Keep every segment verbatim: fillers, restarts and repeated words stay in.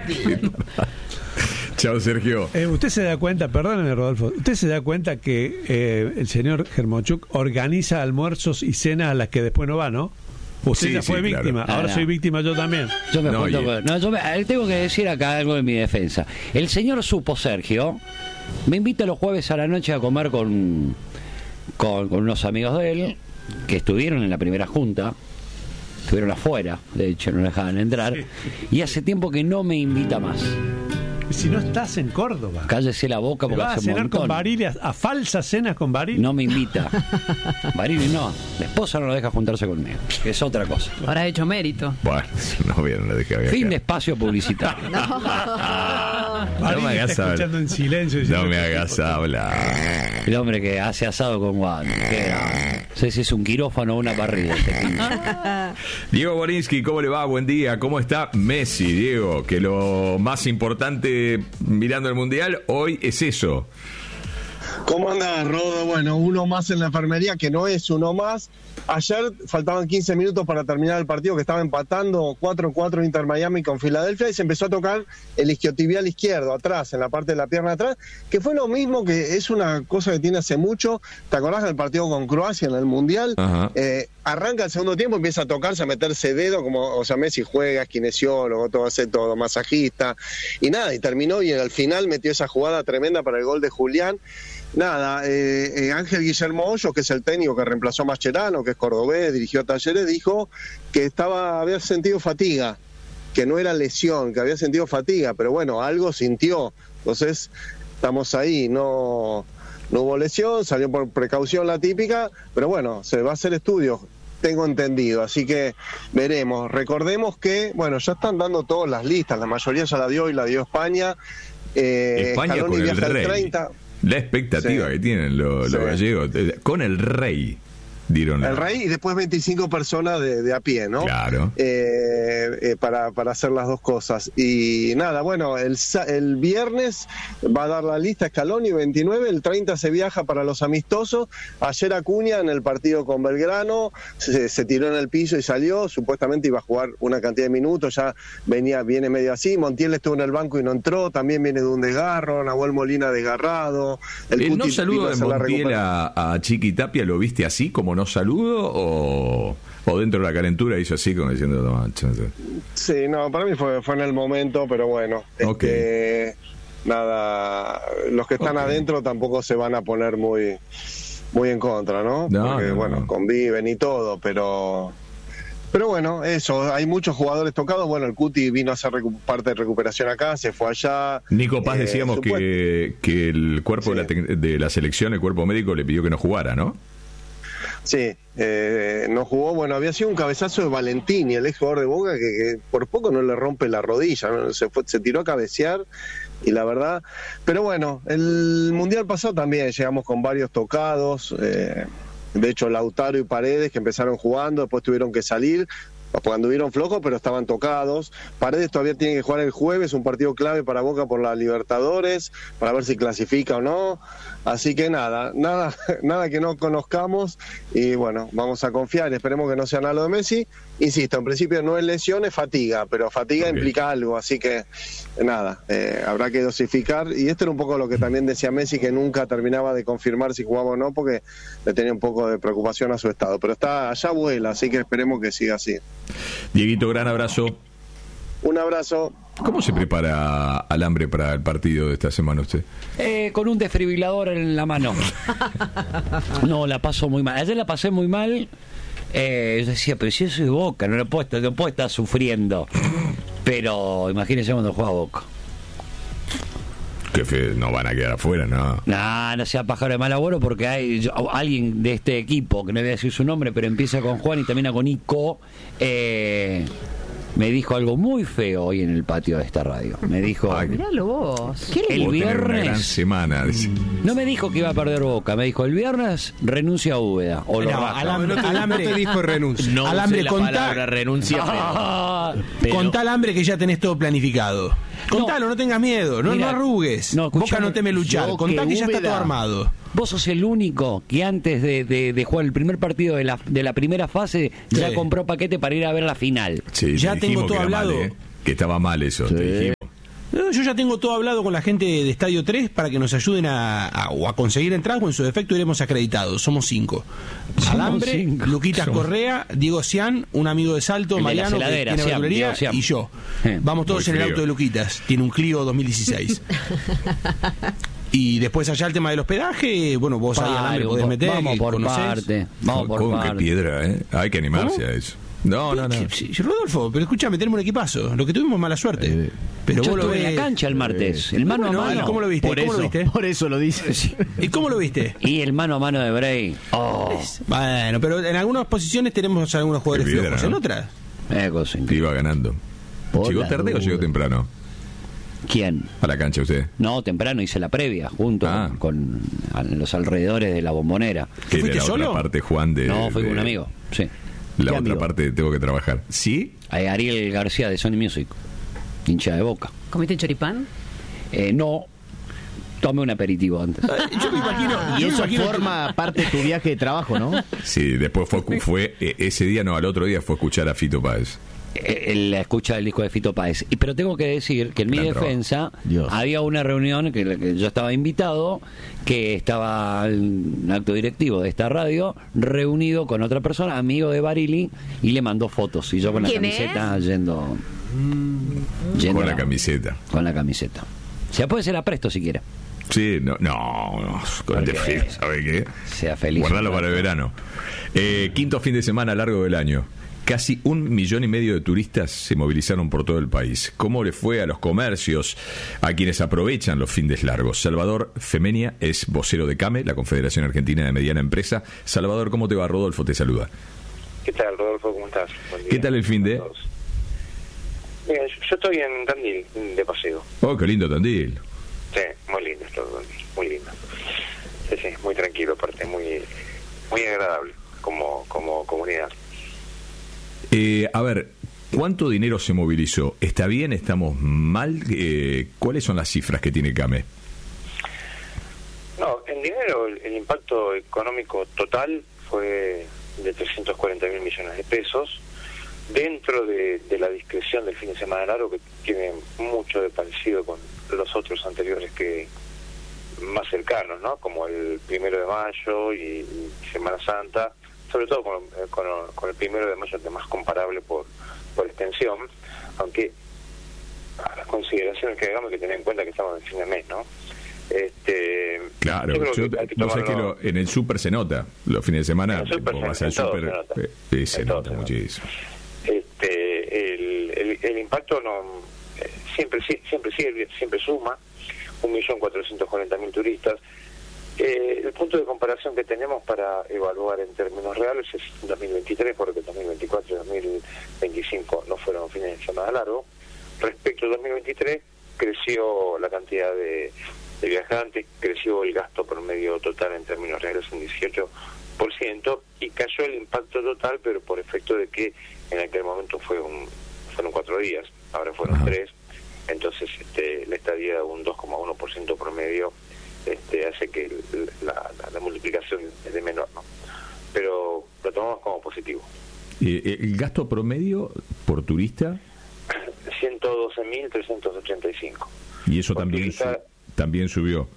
Chao, Sergio. Eh, usted se da cuenta, perdóneme, Rodolfo, usted se da cuenta que eh, el señor Germochuk organiza almuerzos y cenas a las que después no va, ¿no? Usted Sí, ya fue sí, víctima, claro. ahora Ah, no. soy víctima yo también. Yo me No, junto y- con- no, yo me- tengo que decir acá algo en mi defensa. El señor supo, Sergio, me invita los jueves a la noche a comer con, con, con unos amigos de él que estuvieron en la primera junta, estuvieron afuera, de hecho no dejaban entrar, y hace tiempo que no me invita más. Si no estás en Córdoba, Cállese la boca porque vas a hace un cenar montón. con Barili, a, a falsas cenas con Barili. No me invita. Barili no. La esposa no lo deja juntarse conmigo, que es otra cosa. Habrás hecho mérito. Bueno, no vieron, lo dejé acá. Fin de espacio publicitario. No Barili me está hagas hablar. escuchando en silencio. diciendo, No me hagas hablar. El hombre que hace asado con guante. Qué grande. No sé si es un quirófano o una parrilla. Este pinche. Diego Borinsky, ¿cómo le va? Buen día. ¿Cómo está Messi, Diego? Que lo más importante mirando el Mundial hoy es eso. ¿Cómo anda, Rodo? Bueno, uno más en la enfermería, que no es uno más. Ayer faltaban quince minutos para terminar el partido, que estaba empatando cuatro cuatro Inter Miami con Filadelfia, y se empezó a tocar el isquiotibial izquierdo, atrás, en la parte de la pierna atrás, que fue lo mismo, que es una cosa que tiene hace mucho. ¿Te acordás del partido con Croacia en el Mundial? Ajá. Eh, arranca el segundo tiempo, empieza a tocarse, a meterse dedo, como, o sea, Messi juega, es kinesiólogo, todo hace todo, masajista, y nada, y terminó, y al final metió esa jugada tremenda para el gol de Julián. Nada, eh, eh, Ángel Guillermo Hoyos, que es el técnico que reemplazó a Mascherano, que es cordobés, dirigió a Talleres, dijo que estaba, había sentido fatiga, que no era lesión, que había sentido fatiga, pero bueno, algo sintió. Entonces, estamos ahí, no, no hubo lesión, salió por precaución la típica, pero bueno, se va a hacer estudios, tengo entendido, así que veremos. Recordemos que, bueno, ya están dando todas las listas, la mayoría ya la dio y la dio España. Eh, España Scaloni con el viaja rey. treinta. La expectativa Sí. que tienen los, los Sí. gallegos. Con el rey, dieron. El rey y después veinticinco personas de, de a pie, ¿no? Claro. Eh, eh, para, para hacer las dos cosas. Y nada, bueno, el, sa- el viernes va a dar la lista Scaloni, veintinueve, el treinta se viaja para los amistosos. Ayer Acuña en el partido con Belgrano se, se tiró en el piso y salió, supuestamente iba a jugar una cantidad de minutos, ya venía, viene medio así. Montiel estuvo en el banco y no entró, también viene de un desgarro, Nahuel Molina desgarrado. El, Cuti no vino saludo a de hacer la Montiel recuperación. a, a Chiqui Tapia, ¿lo viste así como no saludo? ¿O, o dentro de la calentura hizo así como diciendo, no, ch- Sí, no, para mí fue, fue en el momento, pero bueno, Ok. este, nada, los que están Ok. adentro tampoco se van a poner muy, muy en contra, ¿no? No, Porque, no, bueno, no. conviven y todo, pero... Pero bueno, eso, hay muchos jugadores tocados. Bueno, el Cuti vino a hacer recu- parte de recuperación acá, se fue allá. Nico Paz, Eh, decíamos supuest- que, que el cuerpo Sí. de, la tec- de la selección, el cuerpo médico, le pidió que no jugara, ¿no? Sí, eh, no jugó. Bueno, había sido un cabezazo de Valentini, el ex jugador de Boca, que, que por poco no le rompe la rodilla, ¿no? se, fue, se tiró a cabecear y la verdad. Pero bueno, el Mundial pasado también llegamos con varios tocados. Eh, de hecho, Lautaro y Paredes, que empezaron jugando, después tuvieron que salir. Porque anduvieron flojos, pero estaban tocados. Paredes todavía tiene que jugar el jueves, un partido clave para Boca por la Libertadores, para ver si clasifica o no. Así que nada, nada, nada que no conozcamos. Y bueno, vamos a confiar, esperemos que no sea nada lo de Messi. Insisto, en principio no es lesión, es fatiga, pero fatiga Ok. implica algo, así que nada, eh, habrá que dosificar. Y esto era un poco lo que también decía Messi, que nunca terminaba de confirmar si jugaba o no, porque le tenía un poco de preocupación a su estado. Pero está allá vuela, así que esperemos que siga así. Dieguito, gran abrazo. Un abrazo. ¿Cómo se prepara Alambre para el partido de esta semana usted? Eh, con un desfibrilador en la mano. No, la paso muy mal. Ayer la pasé muy mal. Eh, yo decía, pero si yo soy Boca, no lo puedo estar, no puedo estar sufriendo. Pero imagínense cuando juega Boca. Que fe- no van a quedar afuera, ¿no? Nah, no sea pájaro de mal agüero, porque hay yo- alguien de este equipo, que no voy a decir su nombre, pero empieza con Juan y termina con Ico, eh, me dijo algo muy feo hoy en el patio de esta radio. Me dijo... Ay, Míralo vos. ¿Qué el Vos tenés una gran viernes? semana. dice. No me dijo que iba a perder Boca, me dijo el viernes renuncia a Úbeda o lo No, raja. alambre, alambre. No te dijo renuncia. No Alambre, usé la contá- palabra renuncia, Ah, pero, pero- Contá al hambre que ya tenés todo planificado. Contalo, no, tengas miedo, no, Mira, no arrugues. no, Boca escuchame, no teme luchar. yo Contá que que ya está Úbeda- todo armado. Vos sos el único que antes de, de, de jugar el primer partido de la, de la primera fase Sí. ya compró paquete para ir a ver la final. Sí, Ya te tengo dijimos todo que era hablado. mal, ¿eh? Que estaba mal eso, te dijimos. Alfredo, yo ya tengo todo hablado con la gente de Estadio tres para que nos ayuden a, a, o a conseguir entradas, o en su defecto iremos acreditados. Somos cinco. Somos Alambre, cinco. Luquitas Somos... Correa, Diego Cian, un amigo de Salto, El de Mariano, la que heladera, tiene Cian, verdulería, Diego Cian. y yo. Eh. Vamos todos Muy en el frío. auto de Luquitas. Tiene un Clio dos mil dieciséis. Y después allá el tema del hospedaje, bueno, vos ahí Alambre Paro, podés meter. vamos que por conocés. parte, vamos por ¿Cómo parte. que piedra, eh? Hay que animarse ¿Cómo? a eso. No, no, no. Sí, sí, Rodolfo, pero escúchame, tenemos un equipazo. Lo que tuvimos mala suerte. Eh. Pero Yo vos lo estuve ves. en la cancha el martes, el mano Bueno, a mano. ¿cómo lo viste? Por ¿Cómo eso, lo viste? por eso lo dice. ¿Y cómo lo viste? Y el mano a mano de Bray. Oh, Bueno, pero en algunas posiciones tenemos algunos jugadores Qué piedra, flojos. ¿no? En otras. eh, cosa Te increíble. iba ganando. Por ¿Llegó la tarde o duda. llegó temprano? ¿Quién? A la cancha usted. No, temprano hice la previa, junto Ah. con, con los alrededores de la bombonera. Que fuiste era la solo? otra parte, Juan, de... No, fui de- con un amigo, sí. La ¿Qué otra amigo? parte tengo que trabajar. ¿Sí? A Ariel García de Sony Music, hincha de Boca. ¿Comiste choripán? Eh, no, tomé un aperitivo antes. Yo me imagino. Y yo me eso imagino que- forma parte de tu viaje de trabajo, ¿no? Sí, después fue, fue eh, ese día, no, al otro día fue a escuchar a Fito Páez. Eh, la escucha del disco de Fito Páez. Y, pero tengo que decir que en mi Gran defensa Dios. había una reunión que, la que yo estaba invitado, que estaba el acto directivo de esta radio, reunido con otra persona, amigo de Barili, y le mandó fotos. Y yo con la ¿Quién camiseta yendo, yendo Con la camiseta. Con la camiseta. O sea, puede ser la presto si quiere. Sí, no, no, no, con el de Porque- Fito, ¿sabe qué? Sea feliz. Guardalo para el verano. Eh, quinto fin de semana largo del año. Casi un millón y medio de turistas se movilizaron por todo el país. ¿Cómo le fue a los comercios, a quienes aprovechan los fines largos? Salvador Femenia es vocero de CAME, la Confederación Argentina de Mediana Empresa. Salvador, ¿cómo te va? Rodolfo te saluda. ¿Qué tal, Rodolfo? ¿Cómo estás? Buen día. ¿Qué tal el fin de? A todos. Bien, yo, yo estoy en Tandil, de paseo. Oh, qué lindo Tandil. Sí, muy lindo es todo Tandil, muy lindo. Sí, sí, muy tranquilo, aparte, muy muy agradable como, como comunidad. Eh, a ver, ¿cuánto dinero se movilizó? ¿Está bien? ¿Estamos mal? Eh, ¿Cuáles son las cifras que tiene CAME? No, en dinero el, el impacto económico total fue de trescientos cuarenta mil millones de pesos, dentro de, de la discreción del fin de semana largo, que tiene mucho de parecido con los otros anteriores que más cercanos, ¿no? Como el primero de mayo y, y Semana Santa, sobre todo con, con, con el primero de mayo, que es más comparable por, por extensión, aunque a las consideraciones que hagamos hay que tener en cuenta que estamos en fin de mes, ¿no? Este, Claro, yo creo yo, que hay que vos sabés que tomarlo- lo- en el súper se nota, los fines de semana, En el súper vos se- vas al en todo súper, se nota. eh, eh, se En todo nota se nota. muchísimo. este el, el, el impacto no eh, siempre sí- siempre siempre siempre suma un millón cuatrocientos cuarenta mil turistas. Eh, el punto de comparación que tenemos para evaluar en términos reales es dos mil veintitrés, porque dos mil veinticuatro y dos mil veinticinco no fueron fines de semana largo. Respecto a dos mil veintitrés, creció la cantidad de, de viajantes, creció el gasto promedio total en términos reales un dieciocho por ciento y cayó el impacto total, pero por efecto de que en aquel momento fue un, fueron cuatro días, ahora fueron Ajá. tres, entonces este, la estadía de un dos coma uno por ciento promedio este, hace que el- la, la, la multiplicación es de menor, ¿no? Pero lo tomamos como positivo. Eh, eh, ¿El gasto promedio por turista? ciento doce mil trescientos ochenta y cinco. Y eso Por también, su- turista- también subió.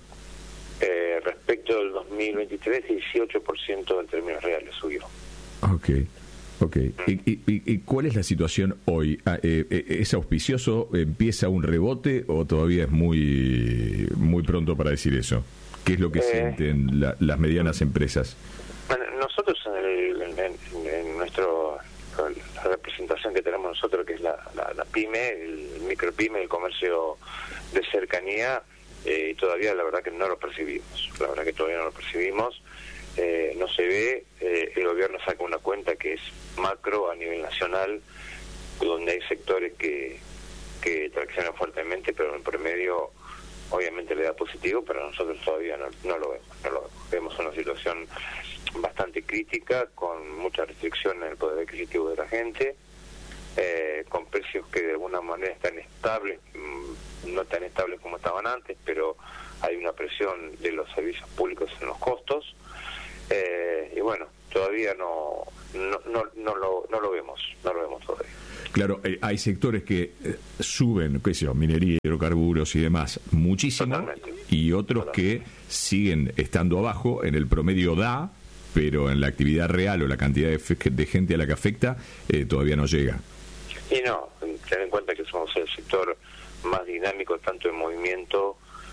Eh, respecto del dos mil veintitrés, dieciocho por ciento en términos reales subió. Ok, ok. ¿Y, y- y- y cuál es la situación hoy? Ah, eh, eh, ¿Es auspicioso? ¿Empieza un rebote o todavía es muy, muy pronto para decir eso? ¿Qué es lo que Eh. sienten la- las medianas empresas? Bueno, nosotros en, el- en- en- en nuestro la representación que tenemos nosotros, que es la, la, la pyme, el micropyme, el comercio de cercanía, eh, todavía la verdad que no lo percibimos. La verdad que todavía no lo percibimos. Eh, no se ve. Eh, el gobierno saca una cuenta que es macro a nivel nacional, donde hay sectores que, que traccionan fuertemente, pero en promedio obviamente le da positivo, pero nosotros todavía no, no lo vemos. No lo vemos. Vemos una situación bastante crítica, con mucha restricción en el poder adquisitivo de la gente, eh, con precios que de alguna manera están estables, mmm, no tan estables como estaban antes, pero hay una presión de los servicios públicos en los costos, eh, y bueno, todavía no no, no no lo no lo vemos, no lo vemos todavía. Claro, eh, hay sectores que eh, suben, qué sé yo, minería, hidrocarburos y demás, muchísimo, Totalmente. y otros que siguen estando abajo, en el promedio da, pero en la actividad real o la cantidad de, fe- de gente a la que afecta eh, todavía no llega. Y no, ten en cuenta que somos el sector más dinámico, tanto en movimiento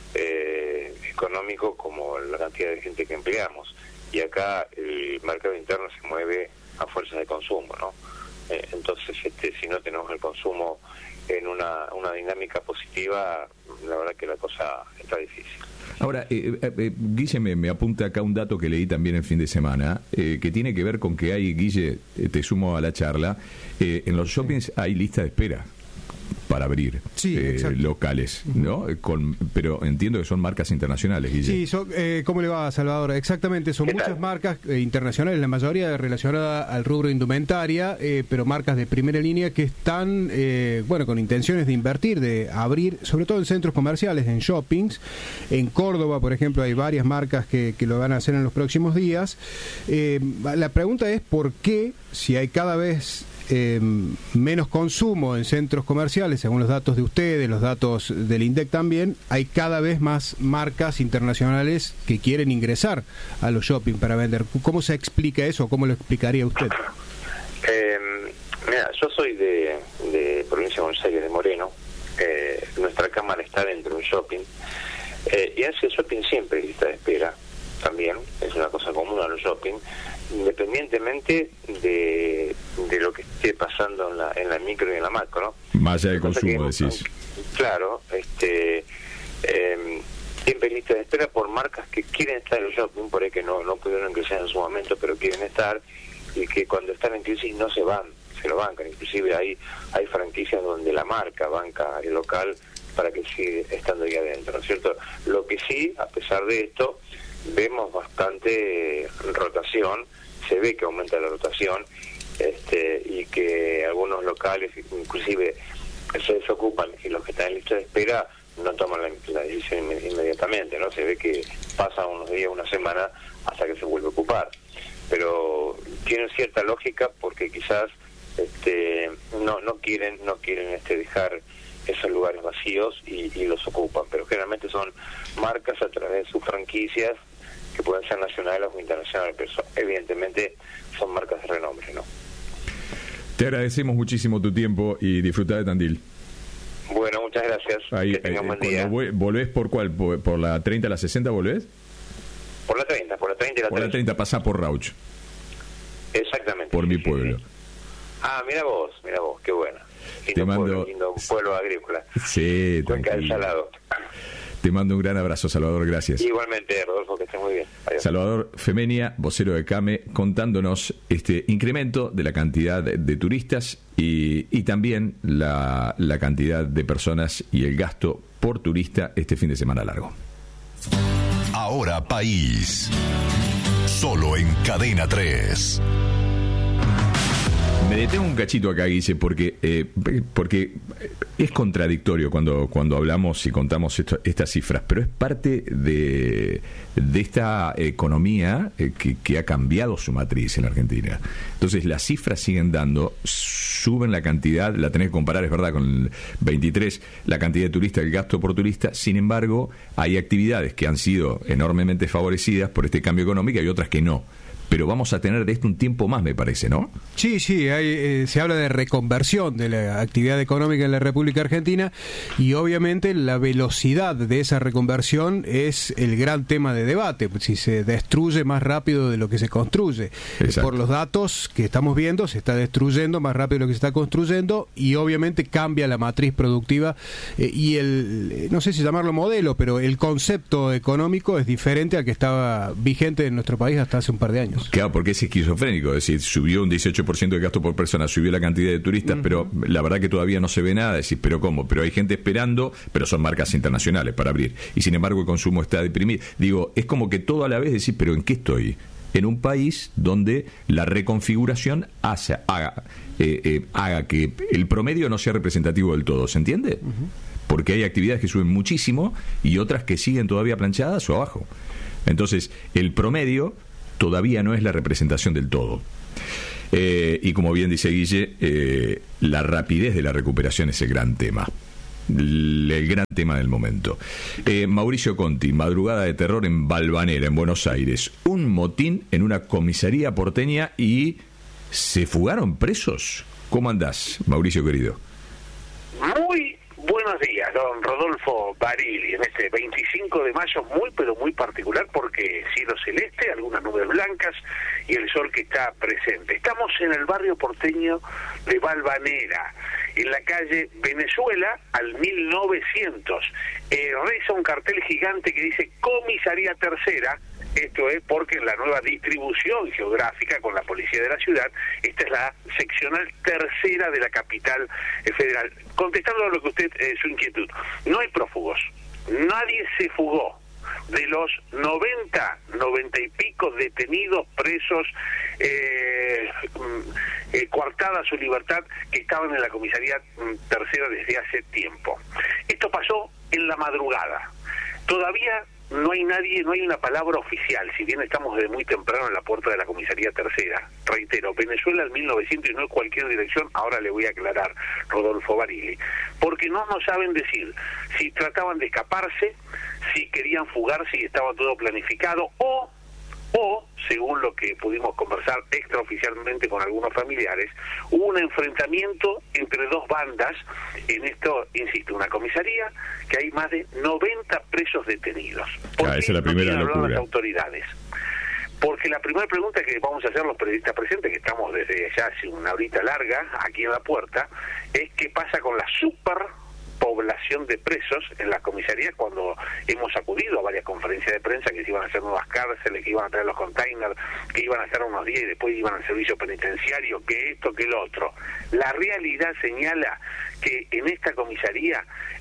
eh, económico como la cantidad de gente que empleamos. Y acá el mercado interno se mueve a fuerza de consumo, ¿no? Eh, entonces, este, si no tenemos el consumo en una, una dinámica positiva, la verdad que la cosa está difícil. Ahora, eh, eh, eh, Guille me, me apunta acá un dato que leí también el fin de semana, eh, que tiene que ver con que hay, Guille, eh, te sumo a la charla, eh, en los shoppings hay lista de espera para abrir Sí, eh, exacto. locales, ¿no? Con, pero entiendo que son marcas internacionales, Guille. Sí, so- eh, ¿cómo le va, Salvador? Exactamente, son ¿Qué muchas tal? marcas eh, internacionales, la mayoría relacionadas al rubro indumentaria, eh, pero marcas de primera línea que están, eh, bueno, con intenciones de invertir, de abrir, sobre todo en centros comerciales, en shoppings. En Córdoba, por ejemplo, hay varias marcas que, que lo van a hacer en los próximos días. Eh, la pregunta es por qué, si hay cada vez eh, menos consumo en centros comerciales, según los datos de ustedes, los datos del INDEC también, hay cada vez más marcas internacionales que quieren ingresar a los shopping para vender. ¿Cómo se explica eso? ¿Cómo lo explicaría usted? Eh, mira, yo soy de, de provincia de Buenos Aires, de Moreno. Eh, nuestra cámara está dentro de un shopping. Eh, y hace shopping siempre hay lista de espera, también. Es una cosa común a los shopping, independientemente de, de lo que esté pasando en la, en la micro y en la macro, ¿no? Más allá del Lo que pasa consumo, que, decís. Claro, este... Eh, siempre hay lista de espera por marcas que quieren estar en el shopping, por ahí que no, no pudieron ingresar en su momento, pero quieren estar, y que cuando están en crisis no se van, se lo bancan. Inclusive hay, hay franquicias donde la marca banca el local para que siga estando ahí adentro, ¿no es cierto? Lo que sí, a pesar de esto, vemos bastante rotación, se ve que aumenta la rotación, este, y que algunos locales inclusive se desocupan, y los que están en lista de espera no toman la, la decisión inme- inmediatamente, ¿no? Se ve que pasan unos días, una semana, hasta que se vuelve a ocupar. Pero tiene cierta lógica porque quizás este, no no quieren no quieren este dejar esos lugares vacíos y, y los ocupan. Pero generalmente son marcas a través de sus franquicias, que pueden ser nacionales o internacionales, pero son- evidentemente son marcas de renombre, ¿no? Te agradecemos muchísimo tu tiempo y disfruta de Tandil. Bueno, muchas gracias. Ahí, Que tengan eh, buen cuando día. vol- ¿Volvés por cuál? ¿Por, por la treinta a la sesenta volvés? Por la treinta, por la treinta y la Por la treinta. treinta pasá por Rauch, Exactamente. por sí, mi sí, pueblo. sí. Ah, mira vos, mira vos, qué buena. Lindo Te mando- pueblo, lindo pueblo agrícola. Sí, Cuenca del tranquilo. Salado. Te mando un gran abrazo, Salvador, gracias. Igualmente, Rodolfo, que estés muy bien. Adiós. Salvador Femenia, vocero de CAME, contándonos este incremento de la cantidad de, de turistas y, y también la, la cantidad de personas y el gasto por turista este fin de semana largo. Ahora País. Solo en Cadena tres. Me detengo un cachito acá, Guille, porque eh, porque es contradictorio cuando cuando hablamos y contamos esto, estas cifras, pero es parte de, de esta economía eh, que, que ha cambiado su matriz en Argentina. Entonces las cifras siguen dando, suben la cantidad, la tenés que comparar, es verdad, con el veintitrés, la cantidad de turistas, el gasto por turista. Sin embargo, hay actividades que han sido enormemente favorecidas por este cambio económico y otras que no. Pero vamos a tener de esto un tiempo más, me parece, ¿no? Sí, sí, hay, eh, se habla de reconversión de la actividad económica en la República Argentina y obviamente la velocidad de esa reconversión es el gran tema de debate, si se destruye más rápido de lo que se construye. Exacto. Por los datos que estamos viendo, se está destruyendo más rápido de lo que se está construyendo y obviamente cambia la matriz productiva eh, y el, eh, no sé si llamarlo modelo, pero el concepto económico es diferente al que estaba vigente en nuestro país hasta hace un par de años. Claro, porque es esquizofrénico, es decir, subió un dieciocho por ciento de gasto por persona, subió la cantidad de turistas, uh-huh. pero la verdad que todavía no se ve nada, decir, pero ¿cómo? Pero hay gente esperando, pero son marcas internacionales para abrir, y sin embargo el consumo está deprimido. Digo, es como que todo a la vez decir, pero ¿en qué estoy? En un país donde la reconfiguración hace, haga, eh, eh, haga que el promedio no sea representativo del todo, ¿se entiende? Uh-huh. Porque hay actividades que suben muchísimo y otras que siguen todavía planchadas o abajo. Entonces, el promedio todavía no es la representación del todo. Eh, y como bien dice Guille, eh, la rapidez de la recuperación es el gran tema. El, el gran tema del momento. Eh, Mauricio Conti, madrugada de terror en Valvanera, en Buenos Aires. Un motín en una comisaría porteña y ¿se fugaron presos? ¿Cómo andás, Mauricio querido? Muy buenos días, don Rodolfo Barili, en este veinticinco de mayo muy pero muy particular porque cielo celeste, algunas nubes blancas y el sol que está presente. Estamos en el barrio porteño de Valvanera, en la calle Venezuela al mil novecientos. Eh, reza un cartel gigante que dice Comisaría Tercera. Esto es porque en la nueva distribución geográfica con la policía de la ciudad, esta es la seccional tercera de la capital federal. Contestando a lo que usted, eh, su inquietud, no hay prófugos, nadie se fugó. De los noventa, noventa y pico detenidos, presos, eh, eh, coartada su libertad, que estaban en la comisaría tercera desde hace tiempo. Esto pasó en la madrugada. Todavía no hay nadie, no hay una palabra oficial, si bien estamos desde muy temprano en la puerta de la comisaría tercera. Reitero, Venezuela al mil novecientos y no en cualquier dirección, ahora le voy a aclarar, Rodolfo Barili, porque no nos saben decir si trataban de escaparse, si querían fugarse y estaba todo planificado, o, o, según lo que pudimos conversar extraoficialmente con algunos familiares, hubo un enfrentamiento entre dos bandas en esto, insisto, una comisaría que hay más de noventa presos detenidos. ¿Por ah, qué esa es la no primera quieren hablar locura. las autoridades? Porque la primera pregunta que vamos a hacer los periodistas presentes, que estamos desde ya hace una horita larga aquí en la puerta, es qué pasa con la superpoblación de presos en las comisarías cuando hemos acudido a varias conferencias de prensa que se iban a hacer nuevas cárceles, que iban a traer los containers, que iban a estar unos días y después iban al servicio penitenciario, que esto, que lo otro. La realidad señala que en esta comisaría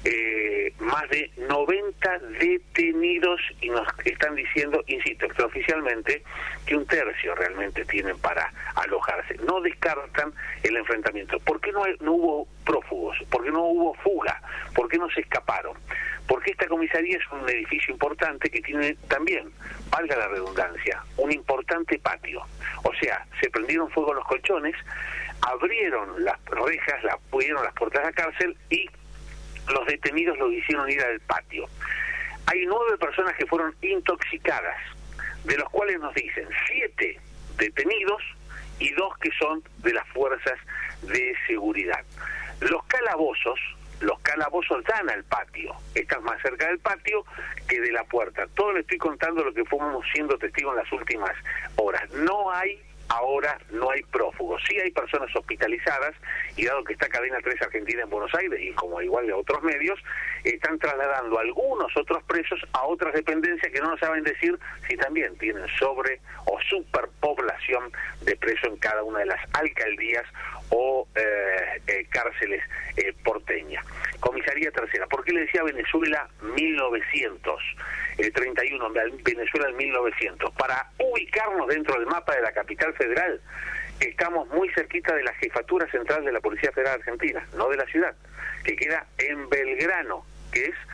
eh, más de noventa detenidos y nos están diciendo, insisto, extraoficialmente, que un tercio realmente tienen para alojarse. No descartan el enfrentamiento. ¿Por qué no, hay, no hubo prófugos? ¿Por qué no hubo fuga? ¿Por qué no se escaparon? Porque esta comisaría es un edificio importante que tiene también, valga la redundancia, un importante patio. O sea, se prendieron fuego los colchones, abrieron las rejas, la, pudieron las puertas de la cárcel y los detenidos los hicieron ir al patio. Hay nueve personas que fueron intoxicadas, de los cuales nos dicen siete detenidos y dos que son de las fuerzas de seguridad. Los calabozos, los calabozos dan al patio, están más cerca del patio que de la puerta. Todo le estoy contando lo que fuimos siendo testigos en las últimas horas. No hay ahora no hay prófugos, sí hay personas hospitalizadas y dado que está Cadena tres Argentina en Buenos Aires y como igual de otros medios, están trasladando a algunos otros presos a otras dependencias que no nos saben decir si también tienen sobre o superpoblación de presos en cada una de las alcaldías o eh, eh, cárceles eh, porteñas. Comisaría Tercera, ¿por qué le decía Venezuela mil novecientos? El treinta y uno, Venezuela en mil novecientos. Para ubicarnos dentro del mapa de la capital federal, estamos muy cerquita de la Jefatura Central de la Policía Federal Argentina, no de la ciudad, que queda en Belgrano, que es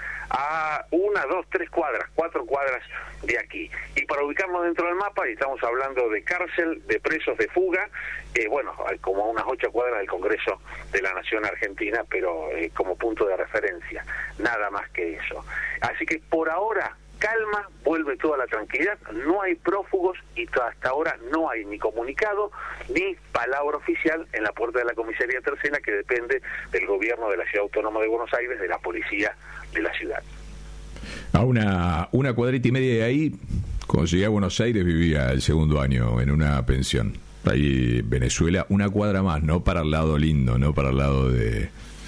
a una, dos, tres cuadras, cuatro cuadras de aquí. Y para ubicarnos dentro del mapa, y estamos hablando de cárcel, de presos de fuga, eh, bueno, como a unas ocho cuadras del Congreso de la Nación Argentina, pero eh, como punto de referencia, nada más que eso. Así que por ahora, calma, vuelve toda la tranquilidad, no hay prófugos y hasta ahora no hay ni comunicado ni palabra oficial en la puerta de la Comisaría Tercera, que depende del gobierno de la Ciudad Autónoma de Buenos Aires, de la policía de la ciudad. A una, una cuadrita y media de ahí, cuando llegué a Buenos Aires vivía el segundo año en una pensión. Ahí Venezuela, una cuadra más, no para el lado lindo, no para el lado de,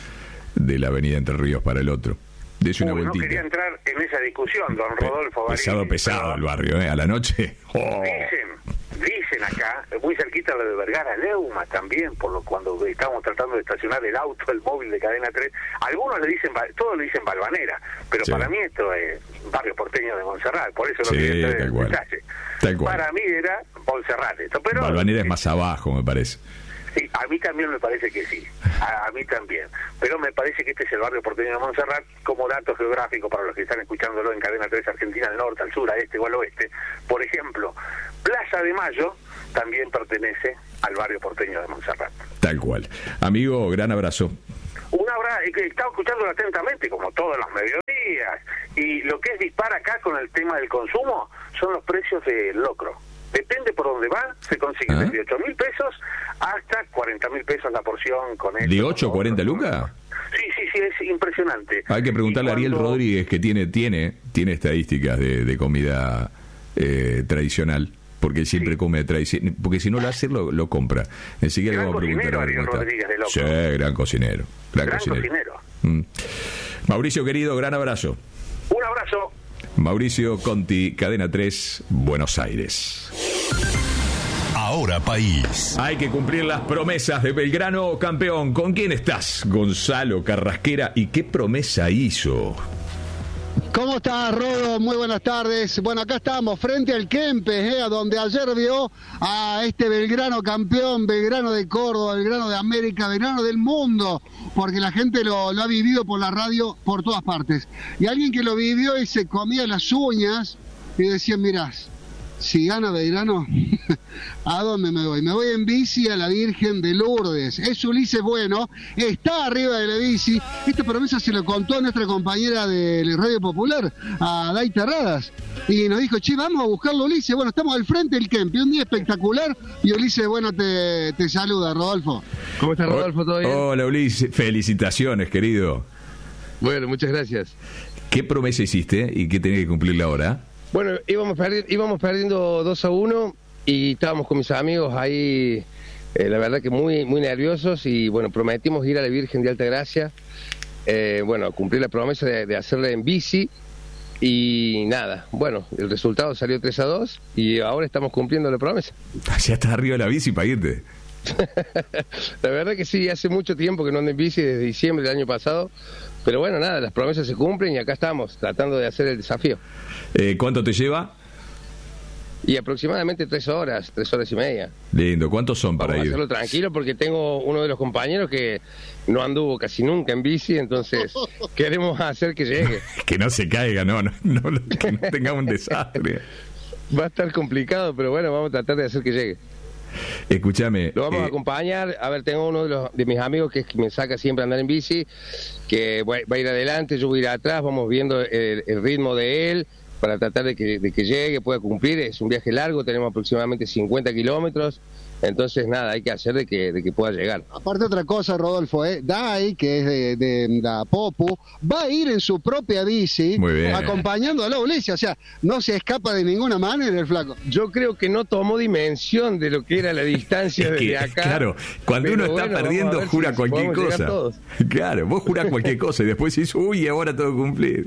de la avenida Entre Ríos, para el otro. Dese una Uy, no vueltita. quería entrar en esa discusión, don Rodolfo Barili. Pesado, pesado el barrio, ¿eh? A la noche. Oh. Dicen, dicen acá, muy cerquita lo de Vergara Leuma también, por lo cuando estábamos tratando de estacionar el auto, el móvil de Cadena tres, algunos le dicen, todos le dicen Valvanera, pero sí, para mí esto es barrio porteño de Montserrat, por eso no sí, quería entrar en el cual. detalle. Tal cual. Para mí era Montserrat esto, pero... Valvanera es más abajo, me parece. Sí, a mí también me parece que sí, a, a mí también. Pero me parece que este es el barrio porteño de Montserrat, como dato geográfico para los que están escuchándolo en Cadena tres Argentina, al norte, al sur, al este o al oeste. Por ejemplo, Plaza de Mayo también pertenece al barrio porteño de Montserrat. Tal cual. Amigo, gran abrazo. Un abrazo, y que estaba escuchándolo atentamente, como todos los mediodías. Y lo que es dispara acá con el tema del consumo son los precios del locro. Depende por dónde va, se consigue desde ocho mil pesos hasta cuarenta mil pesos la porción con esto. ¿De ocho a cuarenta lucas? Sí, sí, sí, es impresionante. Hay que preguntarle a Ariel Rodríguez, que tiene tiene tiene estadísticas de, de comida eh, tradicional, porque él siempre sí. come tradicional, porque si no lo hace, lo, lo compra. Enseguida le vamos a preguntar. Ariel Rodríguez de Locro. Sí, gran cocinero. Gran, gran cocinero. cocinero. Mm. Mauricio, querido, gran abrazo. Un abrazo. Mauricio Conti, Cadena tres, Buenos Aires. Ahora País. Hay que cumplir las promesas de Belgrano campeón. ¿Con quién estás, Gonzalo Carrasquera? ¿Y qué promesa hizo? ¿Cómo estás, Rodo? Muy buenas tardes. Bueno, acá estamos frente al Kempes, ¿eh? Donde ayer vio a este Belgrano campeón, Belgrano de Córdoba, Belgrano de América, Belgrano del mundo, porque la gente lo, lo ha vivido por la radio por todas partes. Y alguien que lo vivió y se comía las uñas y decía, mirá, si gana Belgrano, ¿a dónde me voy? Me voy en bici a la Virgen de Lourdes. Es Ulises Bueno, está arriba de la bici. Esta promesa se lo contó a nuestra compañera de Radio Popular, a Day Terradas, y nos dijo, che, vamos a buscarlo, Ulises. Bueno, estamos al frente del Kempe, un día espectacular, y Ulises Bueno te, te saluda, Rodolfo. ¿Cómo estás, Rodolfo? ¿Todo bien? Hola, Ulises. Felicitaciones, querido. Bueno, muchas gracias. ¿Qué promesa hiciste y qué tenés que cumplirla ahora? Bueno, íbamos, perdi- íbamos perdiendo dos a uno y estábamos con mis amigos ahí, eh, la verdad que muy muy nerviosos, y bueno, prometimos ir a la Virgen de Altagracia, eh, bueno, cumplir la promesa de, de hacerla en bici, y nada, bueno, el resultado salió tres a dos y ahora estamos cumpliendo la promesa. Ya estás arriba de la bici para irte. La verdad que sí, hace mucho tiempo que no ando en bici, desde diciembre del año pasado, pero bueno, nada, las promesas se cumplen y acá estamos, tratando de hacer el desafío. Eh, ¿Cuánto te lleva? Y aproximadamente tres horas, tres horas y media. Lindo, ¿cuántos son para Vamos ir? a hacerlo tranquilo porque tengo uno de los compañeros que no anduvo casi nunca en bici, entonces queremos hacer que llegue. Que no se caiga, no, no, no que no tenga un desastre. Va a estar complicado, pero bueno, vamos a tratar de hacer que llegue. Escúchame. Lo vamos eh, a acompañar. A ver, tengo uno de, los, de mis amigos que, es que me saca siempre a andar en bici, que va, va a ir adelante, yo voy a ir atrás, vamos viendo el, el ritmo de él para tratar de que, de que llegue, pueda cumplir. Es un viaje largo, tenemos aproximadamente cincuenta kilómetros, entonces nada, hay que hacer de que, de que pueda llegar. Aparte otra cosa, Rodolfo, ¿eh? Dai, que es de, de la Popu, va a ir en su propia bici, Muy bien. acompañando a la Ulises, o sea, no se escapa de ninguna manera el flaco. Yo creo que no tomó dimensión de lo que era la distancia es que, desde acá. Claro, cuando pero uno está bueno, perdiendo, si jura si cualquier podemos llegar cosa. todos. Claro, vos jurás cualquier cosa y después dices, uy, ahora tengo que cumplir.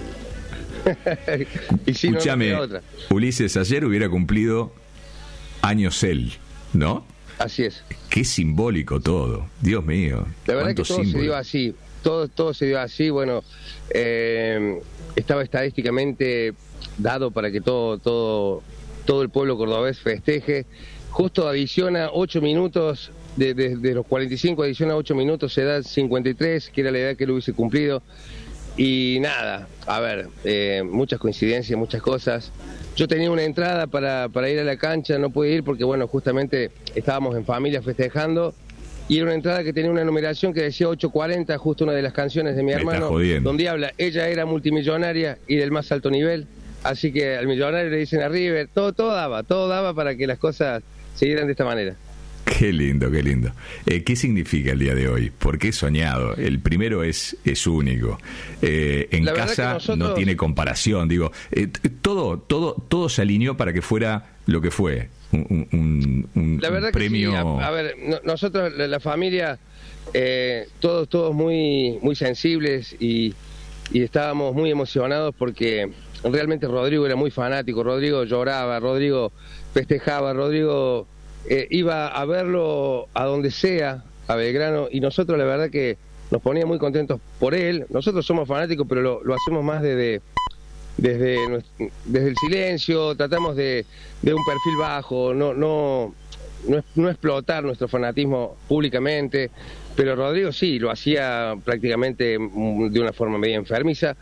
Y si no, no Escúchame, queda otra. Ulises, ayer hubiera cumplido años él, ¿no? Así es. Qué simbólico todo, Dios mío. La verdad que cuánto todo se símbolo. dio así, todo, todo se dio así, bueno, eh, estaba estadísticamente dado para que todo, todo, todo el pueblo cordobés festeje. Justo adiciona ocho minutos, de, de, de los cuarenta y cinco adiciona ocho minutos, se da cincuenta y tres, que era la edad que él hubiese cumplido. Y nada, a ver, eh, muchas coincidencias, muchas cosas. Yo tenía una entrada para, para ir a la cancha, no pude ir porque, bueno, justamente estábamos en familia festejando. Y era una entrada que tenía una numeración que decía ocho cuarenta, justo una de las canciones de mi Me estás hermano, jodiendo. donde habla, ella era multimillonaria y del más alto nivel. Así que al millonario le dicen a River, todo, todo daba, todo daba para que las cosas siguieran de esta manera. Qué lindo, qué lindo. Eh, ¿Qué significa el día de hoy? ¿Por qué soñado? El primero es, es único. Eh, en La verdad casa que nosotros- no tiene comparación. Digo, eh, t- todo, todo, todo se alineó para que fuera lo que fue. Un, un- un- La un verdad premio. que sí. A, a ver, no- nosotros, la, la familia, eh, todos, todos muy, muy sensibles y, y estábamos muy emocionados porque realmente Rodrigo era muy fanático. Rodrigo lloraba, Rodrigo festejaba, Rodrigo eh, iba a verlo a donde sea, a Belgrano, y nosotros la verdad que nos ponía muy contentos por él. Nosotros somos fanáticos, pero lo, lo hacemos más desde, desde, nues- desde el silencio, tratamos de, de un perfil bajo, no, no, no, no explotar nuestro fanatismo públicamente, pero Rodrigo sí, lo hacía prácticamente mm, de una forma medio enfermiza.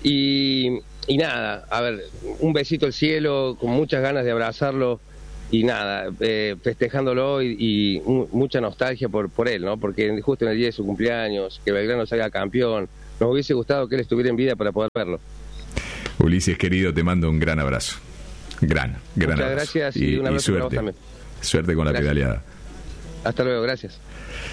Y, y nada, a ver, un besito al cielo, con muchas ganas de abrazarlo. Y nada, eh, festejándolo y, y mucha nostalgia por, por él, ¿no? Porque justo en el día de su cumpleaños, que Belgrano salga campeón, nos hubiese gustado que él estuviera en vida para poder verlo. Ulises, querido, te mando un gran abrazo. Gran, gran Muchas abrazo. gracias y, y un abrazo para vos también. Suerte con Gracias. la pedaleada. Hasta luego, gracias.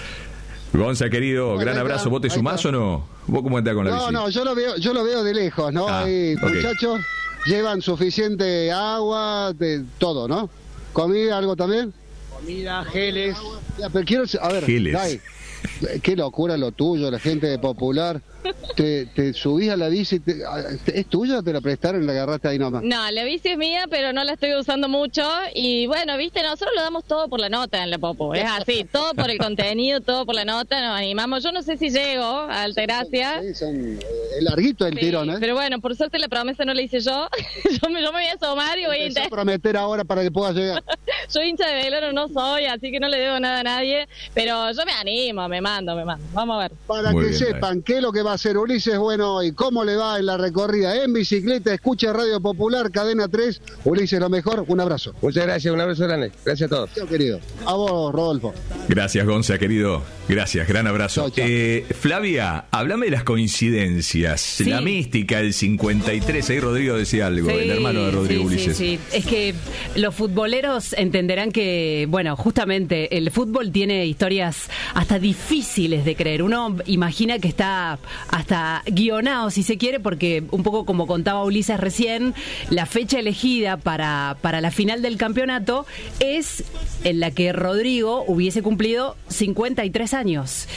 Gonza, querido, Bueno, gran ahí abrazo. está, ¿Vos te ahí sumás está. o no? ¿Vos cómo andás con la No, bici? no, yo lo veo, yo lo veo de lejos, ¿no? Ah, Ahí, ok. muchachos, llevan suficiente agua, de todo, ¿no? ¿Comida, algo también? Comida, geles. Ya, pero quiero, a ver, Geles. Dai, qué locura lo tuyo, la gente de Popular. Te, te subís a la bici, te- ¿es tuya o te la prestaron y la agarraste ahí nomás? No, la bici es mía, pero no la estoy usando mucho. Y bueno, viste, nosotros lo damos todo por la nota en la Popo. Es así, todo por el contenido, todo por la nota. Nos animamos. Yo no sé si llego a Altagracia. Sí, son, eh, es larguito el Sí, tirón, ¿eh? pero bueno, por suerte la promesa no la hice yo. yo, me, yo me voy a asomar y voy a Empezá a intentar. prometer ahora para que puedas llegar. Yo hincha de Belgrano no soy, así que no le debo nada a nadie. Pero yo me animo, me mando, me mando. Vamos a ver. Para Muy que bien, sepan qué es lo que va a hacer Ulises Bueno y cómo le va en la recorrida en bicicleta. Escucha Radio Popular, Cadena tres. Ulises, lo mejor. Un abrazo. Muchas gracias, un abrazo grande. Gracias a todos. Chao, querido. A vos, Rodolfo. Gracias, Gonza, querido. Gracias, gran abrazo. Chao, chao. Eh, Flavia, háblame de las coincidencias, Sí. la mística, el cincuenta y tres. Ahí Rodrigo decía algo, el hermano de Rodrigo sí, Ulises. Sí, sí. Es que los futboleros entenderán que, bueno, justamente el fútbol tiene historias hasta difíciles de creer. Uno imagina que está hasta guionado, si se quiere, porque un poco como contaba Ulises recién, la fecha elegida para, para la final del campeonato es en la que Rodrigo hubiese cumplido cincuenta y tres años.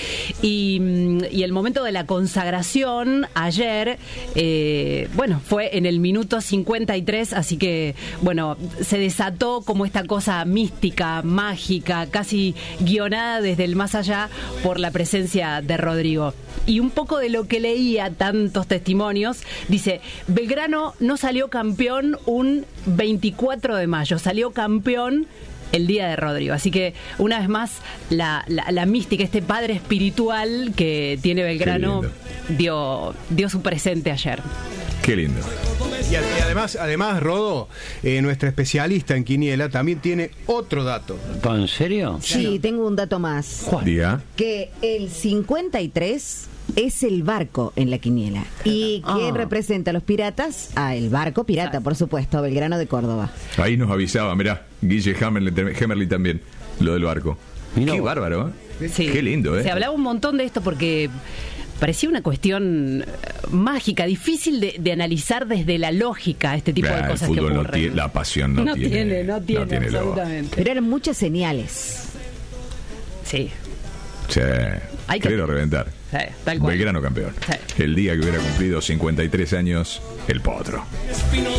Y, y el momento de la consagración ayer, eh, bueno, fue en el minuto cincuenta y tres, así que, bueno, se desató como esta cosa mística, mágica, casi guionada desde el más allá por la presencia de Rodrigo. Y un poco de lo que leía, tantos testimonios, dice, Belgrano no salió campeón un veinticuatro de mayo, salió campeón el día de Rodrigo. Así que, una vez más, la, la, la mística, este padre espiritual que tiene Belgrano, dio, dio su presente ayer. Qué lindo. Y, a- y además, además Rodo, eh, nuestra especialista en quiniela, también tiene otro dato. ¿En serio? Sí, tengo un dato más. Diga. Que el cincuenta y tres es el barco en la quiniela. ¿Y quién Ah. representa a los piratas? Ah, el barco pirata, por supuesto, Belgrano de Córdoba. Ahí nos avisaba, mirá, Guille Hammerly, Hammerly también, lo del barco. Qué bárbaro, ¿eh? Sí. Qué lindo, ¿eh? Se hablaba un montón de esto porque parecía una cuestión eh, mágica, difícil de, de analizar desde la lógica este tipo Ah, de el cosas que fútbol no ocurren. tiene, la pasión no, No tiene, tiene, no tiene, lo- absolutamente. Pero eran muchas señales. Sí. Sí, Hay que- quiero reventar. Sí, tal cual. Belgrano campeón. Sí. El día que hubiera cumplido cincuenta y tres años, el potro.